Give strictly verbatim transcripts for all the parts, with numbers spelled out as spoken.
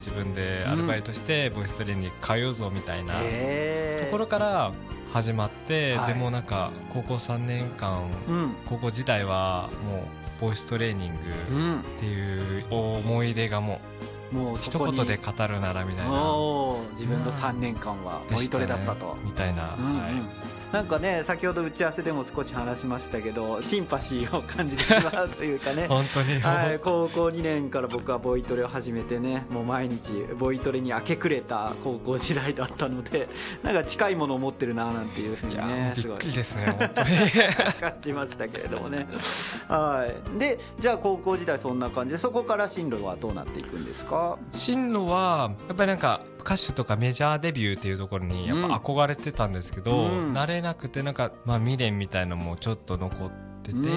自分でアルバイトしてボイストレーニング通うぞみたいなところから始まって、でもなんか高校さんねんかん、うん、高校時代はもうボイストレーニングっていう思い出がもうもう一言で語るならみたいな、 自分のさんねんかんはボイトレだったと、 ね、みたいな、うんうん、はい、 なんかね、先ほど打ち合わせでも少し話しましたけど、シンパシーを感じてしまうというかね本当に、 はい、高校にねんから僕はボイトレを始めてね、もう毎日ボイトレに明け暮れた高校時代だったので、なんか近いものを持ってるななんていうふうにね、 びっくりですね本当に感じましたけれどもねはい。でじゃあ高校時代そんな感じで、そこから進路はどうなっていくんですか？ 進路はやっぱりなんか歌手とかメジャーデビューっていうところにやっぱ憧れてたんですけど、うん、慣れなくて、なんかまあ未練みたいなのもちょっと残ってて、うん、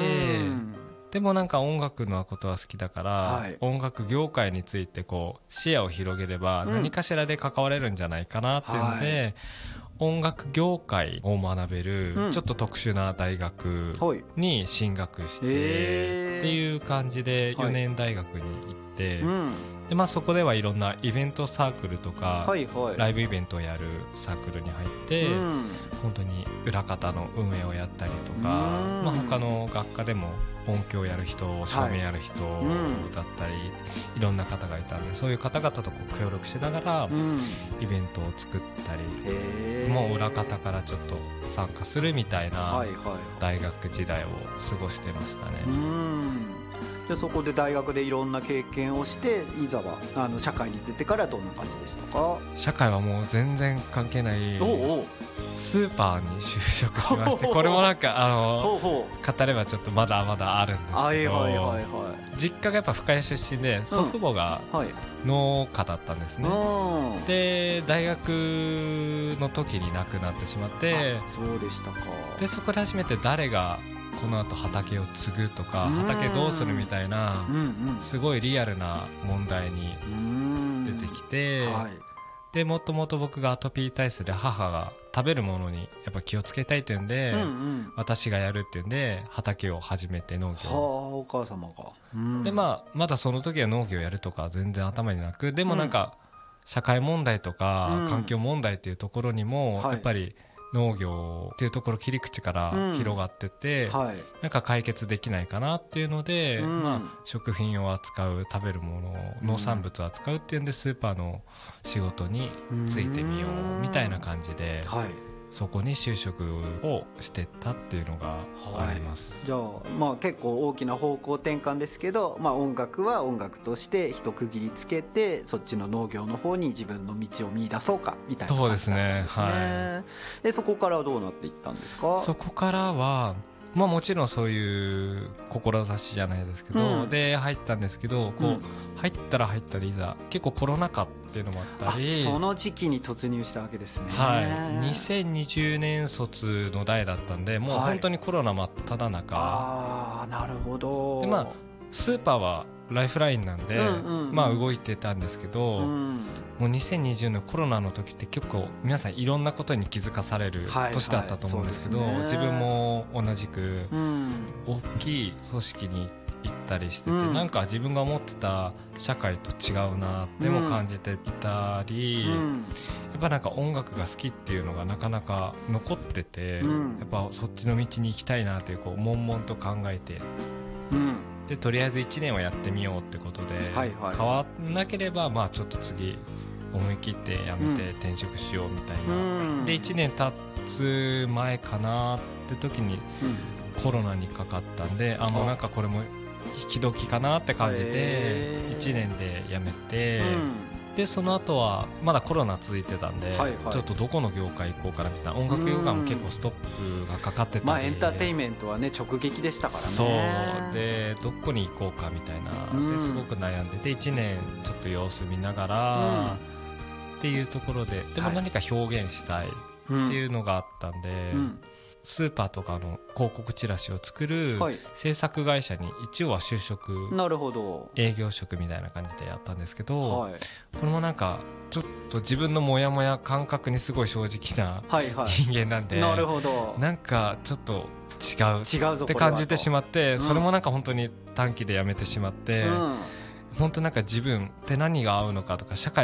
でもなんか音楽のことは好きだから、はい、音楽業界についてこう視野を広げれば何かしらで関われるんじゃないかなっていうので、はい、音楽業界を学べるちょっと特殊な大学に進学してっていう感じでよねん大学に行って、でまあそこではいろんなイベントサークルとかライブイベントをやるサークルに入って本当に裏方の運営をやったりとか、まあ他の学科でも音響やる人、照明やる人だったり、はい、うん、いろんな方がいたんで、そういう方々とこう協力しながらイベントを作ったり、うん、もう裏方からちょっと参加するみたいな大学時代を過ごしてましたね。 うん、でそこで大学でいろんな経験をして、いざはあの社会に出てからどんな感じでしたか？ 社会はもう全然関係ない、おうおう、スーパーに就職しまして、これもなんかあのほうほう語ればちょっとまだまだあるんですけど、はいはいはいはい、実家がやっぱ深谷出身で祖父母が農家だったんですね、うん、で大学の時に亡くなってしまって、 そうでしたか。 でそこで初めて誰がこの後畑を継ぐとか畑どうするみたいなすごいリアルな問題に出てきて、はい、でもともと僕がアトピー体質で母が食べるものにやっぱ気をつけたいっていうんで、うんうん、私がやるっていうんで畑を始めて農業を、 はあ、お母様が、 うん、でまあまだその時は農業やるとか全然頭になく、でもなんか社会問題とか環境問題っていうところにもやっぱり農業っていうところ切り口から広がってて、うん、はい、なんか解決できないかなっていうので、うん、まあ、食品を扱う、食べるもの、農産物を扱うっていうんでスーパーの仕事に就いてみようみたいな感じで、はい、そこに就職をしてったっていうのがあります、 はい、じゃあ、まあ、結構大きな方向転換ですけど、まあ、音楽は音楽として一区切りつけて、そっちの農業の方に自分の道を見出そうかみたいな感じだったんですね。そうですね、はい、でそこからはどうなっていったんですか？ そこからはまあ、もちろんそういう志じゃないですけど、うん、で入ったんですけど、こう、うん、入ったら入ったらいざ結構コロナ禍っていうのもあったり、 その時期に突入したわけですね。 はい、にせんにじゅうねん卒の代だったんで、もう本当にコロナ真っ只中、 はい、あ、なるほど。 で、まあ、スーパーはライフラインなんで、うんうんうん、まあ動いてたんですけど、うん、もうにせんにじゅうねんコロナの時って結構皆さんいろんなことに気づかされる年だったと思うんですけど、はいはい、自分も同じく大きい組織に行ったりしてて、うん、なんか自分が思ってた社会と違うなっても感じていたり、うん、やっぱなんか音楽が好きっていうのがなかなか残ってて、うん、やっぱそっちの道に行きたいなっていうこう悶々と考えて、うん、でとりあえずいちねんはやってみようってことで、はいはい、変わんなければまあちょっと次思い切ってやめて転職しようみたいな、うん、でいちねん経つ前かなって時にコロナにかかったんで、あもうなんかこれも引き時かなって感じでいちねんで辞めて、うん、でその後はまだコロナ続いてたんで、はいはい、ちょっとどこの業界行こうかなみたいな、音楽業界も結構ストップがかかってたんで、 まあ、エンターテインメントはね直撃でしたからね。 そうでどこに行こうかみたいな、ですごく悩んでていちねんちょっと様子見ながら、うん、っていうところででも何か表現したいっていうのがあったんで、はい、うん、スーパーとかの広告チラシを作る制作会社に一応は就職、 なるほど、 営業職みたいな感じでやったんですけど、はい、これもなんかちょっと自分のモヤモヤ感覚にすごい正直な人間なんで、はいはい、なるほど、なんかちょっと違うって感じてしまって、うん、それもなんか本当に短期でやめてしまって、うん、 本当なんか自分って何が合うのかとか社会